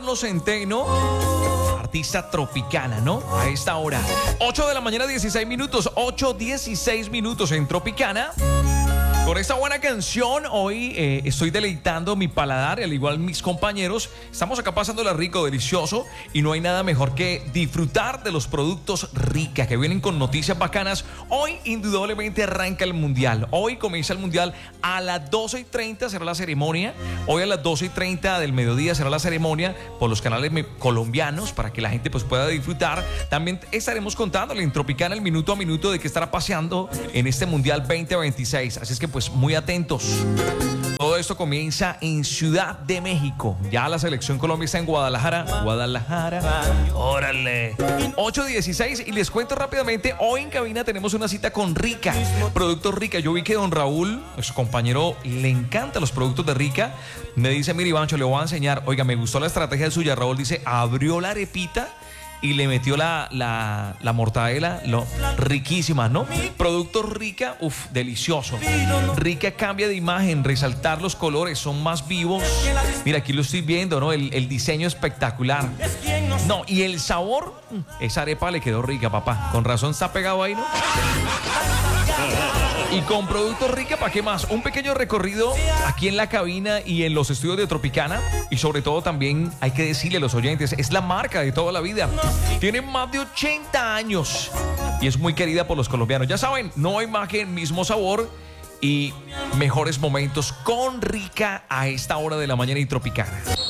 Carlos Centeno, artista Tropicana, ¿no? A esta hora. 8 de la mañana, 16 minutos. 8:16 minutos en Tropicana. Con esta buena canción, hoy estoy deleitando mi paladar, al igual mis compañeros. Estamos acá pasándola rico, delicioso, y no hay nada mejor que disfrutar de los productos Rica, que vienen con noticias bacanas. Hoy, indudablemente, arranca el Mundial. Hoy comienza el Mundial a las 12:30, será la ceremonia. Hoy a las 12:30 del mediodía será la ceremonia por los canales colombianos, para que la gente pues pueda disfrutar. También estaremos contándole en Tropicana el minuto a minuto de qué estará paseando en este Mundial 2026. Así es que pues muy atentos. Todo esto comienza en Ciudad de México. Ya la selección Colombia está en Guadalajara. Órale. 8:16 y les cuento rápidamente. Hoy en cabina tenemos una cita con Rica. Productos Rica. Yo vi que don Raúl, su compañero, le encantan los productos de Rica. Me dice, mire, Ivancho, le voy a enseñar. Oiga, me gustó la estrategia suya. Raúl dice, abrió la arepita y le metió la mortadela, riquísima, ¿no? Productos Rica, delicioso. Rica cambia de imagen, resaltar los colores, son más vivos. Mira, aquí lo estoy viendo, ¿no? El diseño espectacular. No, y el sabor, esa arepa le quedó rica, papá. Con razón está pegado ahí, ¿no? Y con Productos Rica, ¿para qué más? Un pequeño recorrido aquí en la cabina y en los estudios de Tropicana. Y sobre todo también hay que decirle a los oyentes, es la marca de toda la vida. Tiene más de 80 años y es muy querida por los colombianos. Ya saben, no hay más que el mismo sabor y mejores momentos con Rica a esta hora de la mañana y Tropicana.